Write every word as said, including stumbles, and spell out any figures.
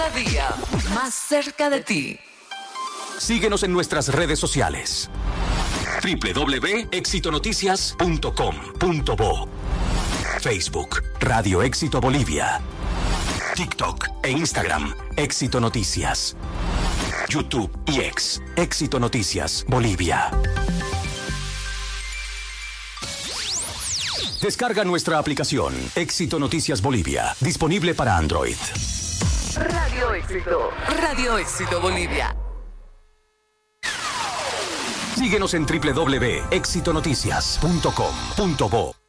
Cada día más cerca de ti. Síguenos en nuestras redes sociales. doble u doble u doble u punto éxito noticias punto com punto bo. Facebook, Radio Éxito Bolivia. TikTok e Instagram, Éxito Noticias. YouTube y X, Éxito Noticias Bolivia. Descarga nuestra aplicación, Éxito Noticias Bolivia, disponible para Android. Radio Éxito, Radio Éxito Bolivia. Síguenos en doble u doble u doble u punto éxito noticias punto com punto bo.